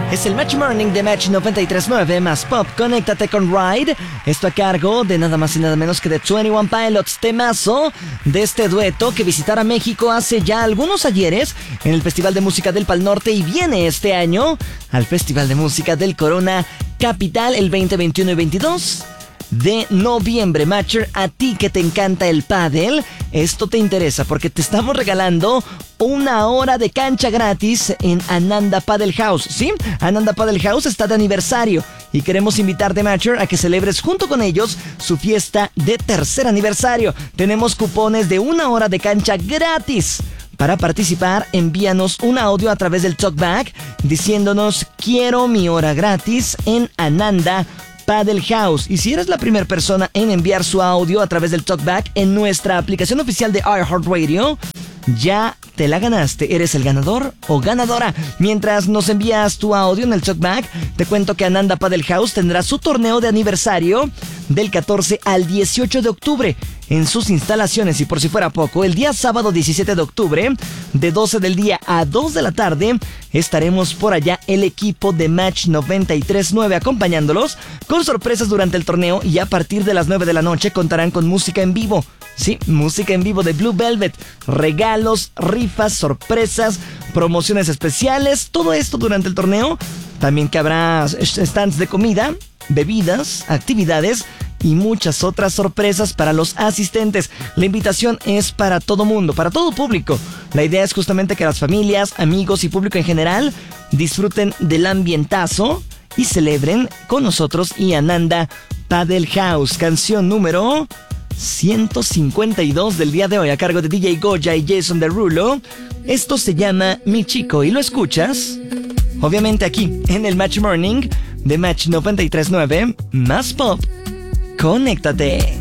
Es el Match Morning de Match 93.9 más Pop. Conéctate con Ride. Esto a cargo de nada más y nada menos que de 21 Pilots, temazo de este dueto que visitara México hace ya algunos ayeres en el Festival de Música del Pal Norte y viene este año al Festival de Música del Corona Capital el 20, 21 y 22 de noviembre. Matcher, a ti que te encanta el pádel, esto te interesa porque te estamos regalando una hora de cancha gratis en Ananda Padel House. ¿Sí? Ananda Padel House está de aniversario y queremos invitarte, Matcher, a que celebres junto con ellos su fiesta de tercer aniversario. Tenemos cupones de una hora de cancha gratis. Para participar, envíanos un audio a través del talkback diciéndonos quiero mi hora gratis en Ananda Padel House. Y si eres la primera persona en enviar su audio a través del talkback en nuestra aplicación oficial de iHeartRadio, ya te la ganaste. Eres el ganador o ganadora. Mientras nos envías tu audio en el talkback, te cuento que Ananda Padel House tendrá su torneo de aniversario del 14 al 18 de octubre en sus instalaciones. Y por si fuera poco, el día sábado 17 de octubre, de 12 del día a 2 de la tarde, estaremos por allá el equipo de Match 93.9 acompañándolos con sorpresas durante el torneo, y a partir de las 9 de la noche contarán con música en vivo. Sí, música en vivo de Blue Velvet, regalos, rifas, sorpresas, promociones especiales, todo esto durante el torneo. También que habrá stands de comida, bebidas, actividades y muchas otras sorpresas para los asistentes. La invitación es para todo mundo, para todo público. La idea es justamente que las familias, amigos y público en general disfruten del ambientazo y celebren con nosotros y Ananda Padel House. Canción número 152 del día de hoy a cargo de DJ Goya y Jason Derulo. Esto se llama Mi Chico y lo escuchas obviamente aquí en el Match Morning de Match 93.9 más Pop. Conéctate.